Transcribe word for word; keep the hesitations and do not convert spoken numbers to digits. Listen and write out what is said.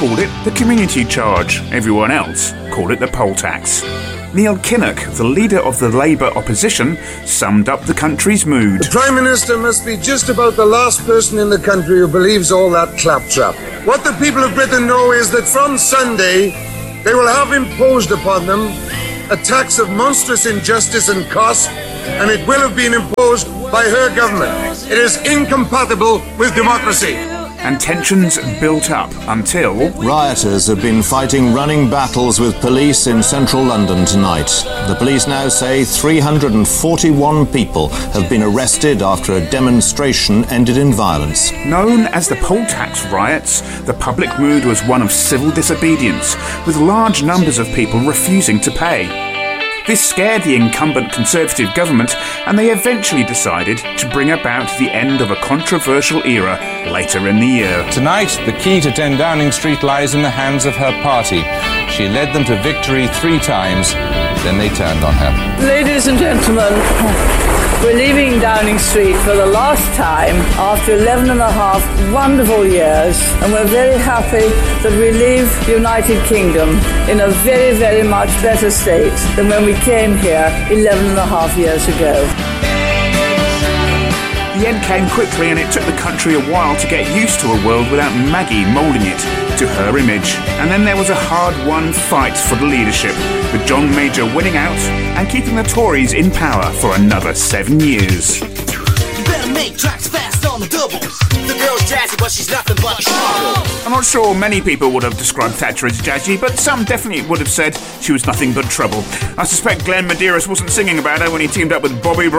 called it the community charge. Everyone else called it the poll tax. Neil Kinnock, the leader of the Labour opposition, summed up the country's mood. The Prime Minister must be just about the last person in the country who believes all that claptrap. What the people of Britain know is that from Sunday, they will have imposed upon them a tax of monstrous injustice and cost, and it will have been imposed by her government. It is incompatible with democracy. And tensions built up until... Rioters have been fighting running battles with police in central London tonight. The police now say three hundred forty-one people have been arrested after a demonstration ended in violence. Known as the poll tax riots, the public mood was one of civil disobedience, with large numbers of people refusing to pay. This scared the incumbent Conservative government, and they eventually decided to bring about the end of a controversial era later in the year. Tonight, the key to ten Downing Street lies in the hands of her party. She led them to victory three times, then they turned on her. Ladies and gentlemen, we're leaving Downing Street for the last time after eleven and a half wonderful years, and we're very happy that we leave the United Kingdom in a very, very much better state than when we came here eleven and a half years ago. The end came quickly, and it took the country a while to get used to a world without Maggie moulding it to her image. And then there was a hard-won fight for the leadership, with John Major winning out and keeping the Tories in power for another seven years. You better make tracks fast on the double. The girl's jazzy, but she's nothing but trouble. I'm not sure many people would have described Thatcher as jazzy, but some definitely would have said she was nothing but trouble. I suspect Glenn Medeiros wasn't singing about her when he teamed up with Bobby Brown.